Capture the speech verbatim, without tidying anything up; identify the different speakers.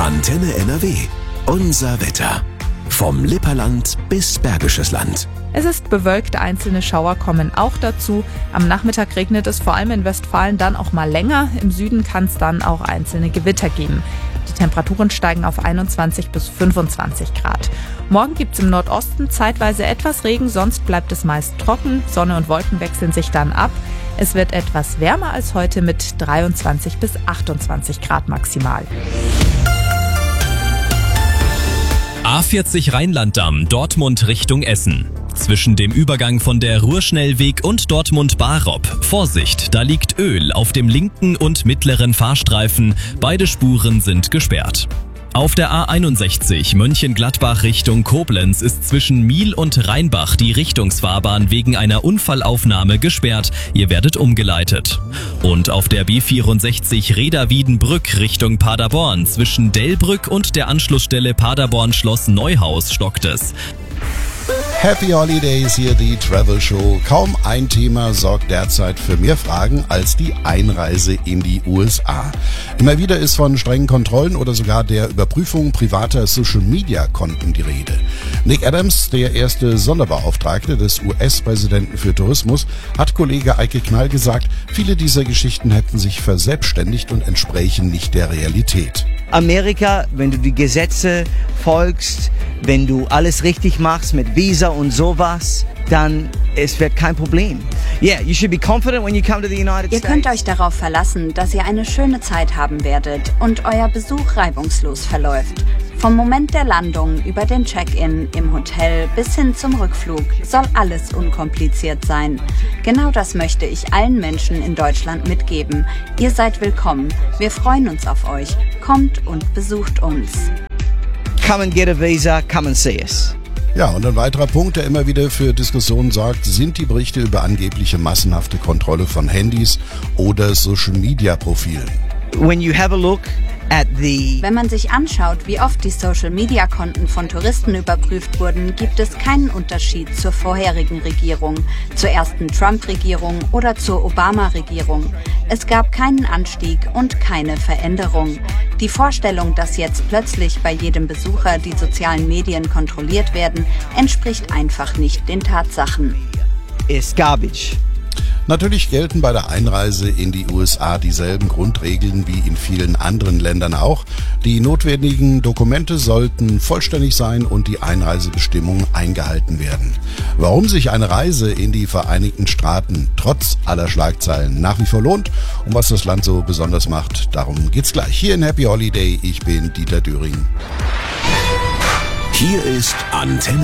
Speaker 1: Antenne N R W. Unser Wetter. Vom Lipperland bis Bergisches Land.
Speaker 2: Es ist bewölkt, einzelne Schauer kommen auch dazu. Am Nachmittag regnet es vor allem in Westfalen dann auch mal länger. Im Süden kann es dann auch einzelne Gewitter geben. Die Temperaturen steigen auf einundzwanzig bis fünfundzwanzig Grad. Morgen gibt es im Nordosten zeitweise etwas Regen, sonst bleibt es meist trocken. Sonne und Wolken wechseln sich dann ab. Es wird etwas wärmer als heute mit dreiundzwanzig bis achtundzwanzig Grad maximal.
Speaker 3: A vierzig Rheinlanddamm, Dortmund Richtung Essen. Zwischen dem Übergang von der Ruhrschnellweg und Dortmund-Barop. Vorsicht, da liegt Öl auf dem linken und mittleren Fahrstreifen. Beide Spuren sind gesperrt. Auf der A einundsechzig Mönchengladbach Richtung Koblenz ist zwischen Miel und Rheinbach die Richtungsfahrbahn wegen einer Unfallaufnahme gesperrt. Ihr werdet umgeleitet. Und auf der B vierundsechzig Reda-Wiedenbrück Richtung Paderborn zwischen Delbrück und der Anschlussstelle Paderborn-Schloss Neuhaus stockt es.
Speaker 4: Happy Holidays, hier die Travel Show. Kaum ein Thema sorgt derzeit für mehr Fragen als die Einreise in die U S A. Immer wieder ist von strengen Kontrollen oder sogar der Überprüfung privater Social-Media-Konten die Rede. Nick Adams, der erste Sonderbeauftragte des U S-Präsidenten für Tourismus, hat Kollege Eike Knall gesagt, viele dieser Geschichten hätten sich verselbstständigt und entsprächen nicht der Realität.
Speaker 5: Amerika, wenn du die Gesetze folgst, wenn du alles richtig machst mit Visa und sowas, dann es wird kein Problem. Yeah, you should be confident when you come to the United
Speaker 6: Ihr
Speaker 5: States.
Speaker 6: könnt euch darauf verlassen, dass ihr eine schöne Zeit haben werdet und euer Besuch reibungslos verläuft. Vom Moment der Landung über den Check-in im Hotel bis hin zum Rückflug soll alles unkompliziert sein. Genau das möchte ich allen Menschen in Deutschland mitgeben. Ihr seid willkommen. Wir freuen uns auf euch. Kommt und besucht uns.
Speaker 5: Come and get a visa, come and see us.
Speaker 4: Ja, und ein weiterer Punkt, der immer wieder für Diskussionen sorgt, sind die Berichte über angebliche massenhafte Kontrolle von Handys oder Social-Media-Profilen.
Speaker 5: When you have a look at the
Speaker 6: Wenn man sich anschaut, wie oft die Social-Media-Konten von Touristen überprüft wurden, gibt es keinen Unterschied zur vorherigen Regierung, zur ersten Trump-Regierung oder zur Obama-Regierung. Es gab keinen Anstieg und keine Veränderung. Die Vorstellung, dass jetzt plötzlich bei jedem Besucher die sozialen Medien kontrolliert werden, entspricht einfach nicht den Tatsachen.
Speaker 5: is garbage.
Speaker 4: Natürlich gelten bei der Einreise in die U S A dieselben Grundregeln wie in vielen anderen Ländern auch. Die notwendigen Dokumente sollten vollständig sein und die Einreisebestimmungen eingehalten werden. Warum sich eine Reise in die Vereinigten Staaten trotz aller Schlagzeilen nach wie vor lohnt und was das Land so besonders macht, darum geht's gleich hier in Happy Holiday. Ich bin Dieter Döring.
Speaker 1: Hier ist Antenne